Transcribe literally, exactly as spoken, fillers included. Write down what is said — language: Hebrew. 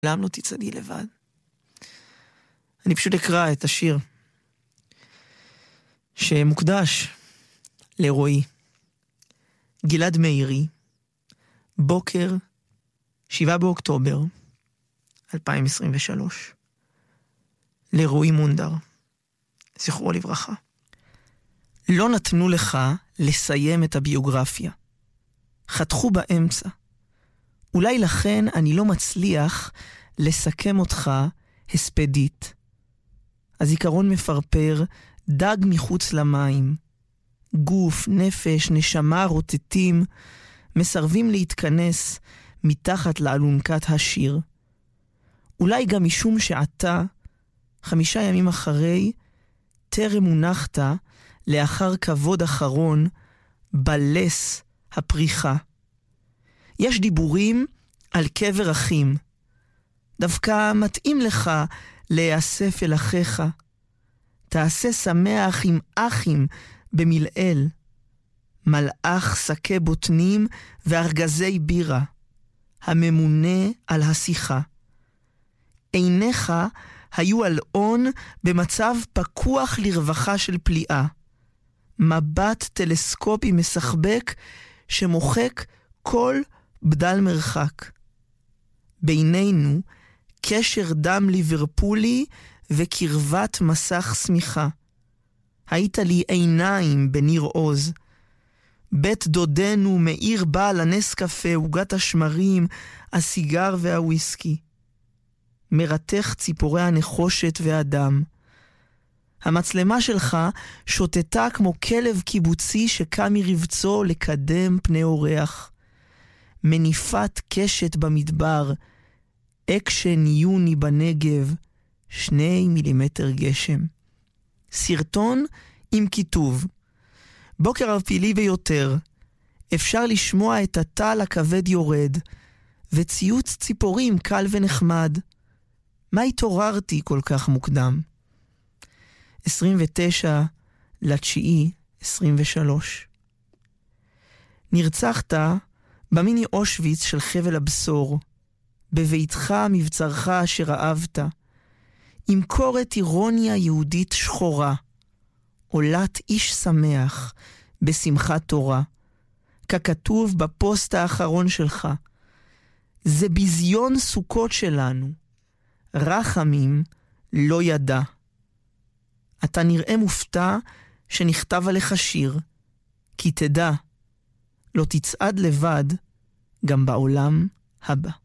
לעולם לא תצעדי לבד. אני פשוט אקרא את השיר שמוקדש לרועי. גלעד מאירי, בוקר שבעה באוקטובר אלפיים עשרים ושלוש. לרועי מונדר, זכרו לברכה. לא נתנו לך לסיים את הביוגרפיה. חתכו באמצע. אולי לכן אני לא מצליח לסכם אותך הספדית. הזיכרון מפרפר דג מחוץ למים. גוף, נפש, נשמה רוטטים, מסרבים להתכנס מתחת לאלונקת השיר. אולי גם משום שעתה, חמישה ימים אחרי, טרם הונחת לאחר כבוד אחרון בלס הפריחה. יש דיבורים על קבר אחים. דווקא מתאים לך להיאסף אל אחיך. תעשה שמח עם אחים במלאל. מלאך שקי בוטנים וארגזי בירה. הממונה על השיחה. עיניך היו על און במצב פקוח לרווחה של פליאה. מבט טלסקופי מסחבק שמוחק כל בדל מרחק. בינינו קשר דם ליברפולי וקרבת מסך סמיכה. היית לי עיניים בניר עוז. בית דודנו מאיר בעל הנס קפה, עוגת השמרים, הסיגר והוויסקי. מרתך ציפורי הנחושת והדם. המצלמה שלך שוטטה כמו כלב קיבוצי שקם מרבצו לקדם פני אורח. מניפת קשת במדבר, אקשן יוני בנגב, שני מילימטר גשם. סרטון עם כיתוב. בוקר ערפילי ביותר, אפשר לשמוע את הטל הכבד יורד, וציוץ ציפורים קל ונחמד. מה התעוררתי כל כך מוקדם? עשרים ותשע לתשיעי עשרים ושלוש. נרצחת במיני אושוויץ של חבל הבשור, בביתך מבצרך אשר אהבת, עם קורת אירוניה יהודית שחורה, עולת איש שמח בשמחת תורה, ככתוב בפוסט האחרון שלך, זה בזיון סוכות שלנו, רחמים לא ידע. אתה נראה מופתע שנכתב עליך שיר, כי תדע, לא תצעד לבד גם בעולם הבא.